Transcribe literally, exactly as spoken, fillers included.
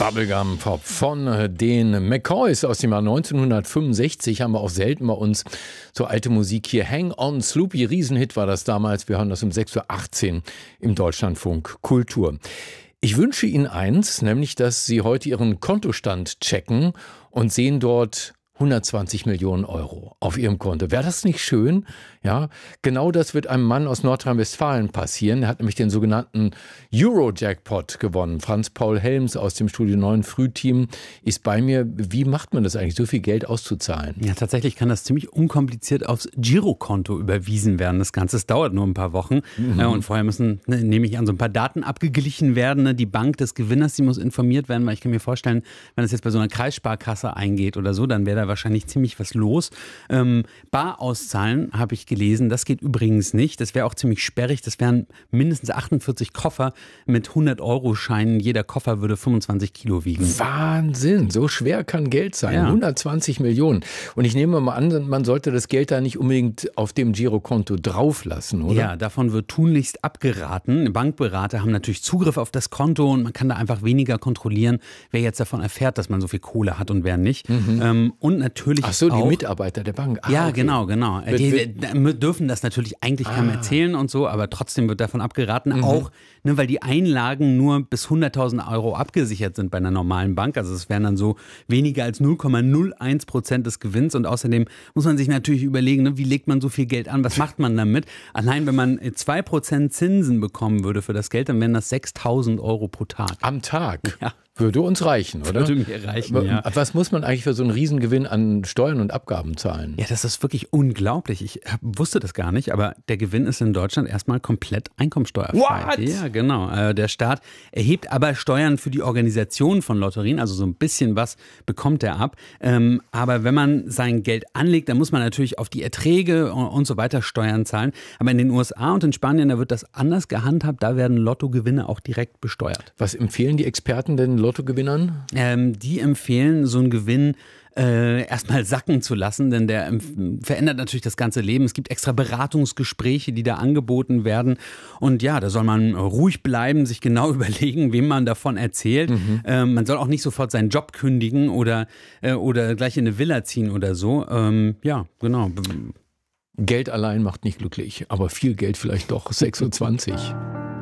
Bubblegum Pop von den McCoys aus dem Jahr neunzehnhundertfünfundsechzig. Haben wir auch selten bei uns so alte Musik hier. Hang on Sloopy, Riesenhit war das damals. Wir hören das um sechs Uhr achtzehn im Deutschlandfunk Kultur. Ich wünsche Ihnen eins, nämlich, dass Sie heute Ihren Kontostand checken und sehen dort hundertzwanzig Millionen Euro auf Ihrem Konto. Wäre das nicht schön? Ja, genau das wird einem Mann aus Nordrhein-Westfalen passieren. Er hat nämlich den sogenannten Euro-Jackpot gewonnen. Franz-Paul Helms aus dem Studio neun Frühteam ist bei mir. Wie macht man das eigentlich, so viel Geld auszuzahlen? Ja, tatsächlich kann das ziemlich unkompliziert aufs Girokonto überwiesen werden. Das Ganze das dauert nur ein paar Wochen. Mhm. Ja, und vorher müssen, ne, nehme ich an, so ein paar Daten abgeglichen werden. Ne? Die Bank des Gewinners, die muss informiert werden, weil ich kann mir vorstellen, wenn das jetzt bei so einer Kreissparkasse eingeht oder so, dann wäre da wahrscheinlich ziemlich was los. Ähm, bar auszahlen, habe ich gelesen, das geht übrigens nicht. Das wäre auch ziemlich sperrig. Das wären mindestens achtundvierzig Koffer mit hundert-Euro-Scheinen. Jeder Koffer würde fünfundzwanzig Kilo wiegen. Wahnsinn, so schwer kann Geld sein. Ja. hundertzwanzig Millionen. Und ich nehme mal an, man sollte das Geld da nicht unbedingt auf dem Girokonto drauflassen, oder? Ja, davon wird tunlichst abgeraten. Bankberater haben natürlich Zugriff auf das Konto und man kann da einfach weniger kontrollieren, wer jetzt davon erfährt, dass man so viel Kohle hat und wer nicht. Mhm. Ähm, und natürlich Ach so, auch, die Mitarbeiter der Bank. Ah, ja, okay. genau, genau. Wird, die, wird, die dürfen das natürlich eigentlich keinem ah. erzählen und so, aber trotzdem wird davon abgeraten. Mhm. Auch, ne, weil die Einlagen nur bis hunderttausend Euro abgesichert sind bei einer normalen Bank. Also es wären dann so weniger als null Komma null eins Prozent des Gewinns. Und außerdem muss man sich natürlich überlegen, ne, wie legt man so viel Geld an? Was macht man damit? Allein wenn man zwei Prozent Zinsen bekommen würde für das Geld, dann wären das sechstausend Euro pro Tag. Am Tag? Ja. Würde uns reichen, oder? Würde mir reichen, ja. Was muss man eigentlich für so einen Riesengewinn an Steuern und Abgaben zahlen? Ja, das ist wirklich unglaublich. Ich wusste das gar nicht, aber der Gewinn ist in Deutschland erstmal komplett einkommensteuerfrei. What? Ja, genau. Der Staat erhebt aber Steuern für die Organisation von Lotterien, also so ein bisschen was bekommt er ab. Aber wenn man sein Geld anlegt, dann muss man natürlich auf die Erträge und so weiter Steuern zahlen. Aber in den U S A und in Spanien, da wird das anders gehandhabt. Da werden Lottogewinne auch direkt besteuert. Was empfehlen die Experten denn Lottogewinnern? Ähm, die empfehlen, so einen Gewinn äh, erstmal sacken zu lassen, denn der ähm, verändert natürlich das ganze Leben. Es gibt extra Beratungsgespräche, die da angeboten werden. Und ja, da soll man ruhig bleiben, sich genau überlegen, wem man davon erzählt. Mhm. Ähm, man soll auch nicht sofort seinen Job kündigen oder, äh, oder gleich in eine Villa ziehen oder so. Ähm, ja, genau. Geld allein macht nicht glücklich, aber viel Geld vielleicht doch. sechs Uhr zwanzig.